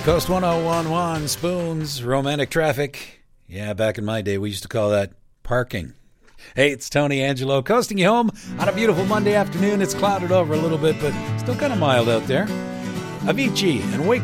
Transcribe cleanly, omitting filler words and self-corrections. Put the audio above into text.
Coast 1011, Spoons, Romantic Traffic. Yeah, back in my day, we used to call that parking. Hey, it's Tony Angelo coasting you home on a beautiful Monday afternoon. It's clouded over a little bit, but still kind of mild out there. Avicii and Wake